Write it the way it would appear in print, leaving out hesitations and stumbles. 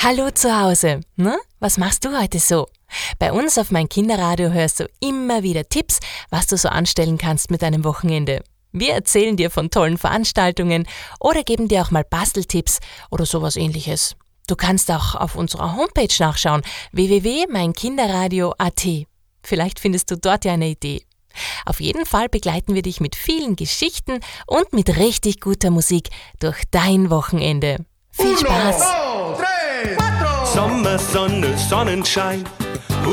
Hallo zu Hause. Na, was machst du heute so? Bei uns auf mein Kinderradio hörst du immer wieder Tipps, was du so anstellen kannst mit deinem Wochenende. Wir erzählen dir von tollen Veranstaltungen oder geben dir auch mal Basteltipps oder sowas ähnliches. Du kannst auch auf unserer Homepage nachschauen, www.meinkinderradio.at. Vielleicht findest du dort ja eine Idee. Auf jeden Fall begleiten wir dich mit vielen Geschichten und mit richtig guter Musik durch dein Wochenende. Viel Spaß! Sommer, Sonne, Sonnenschein.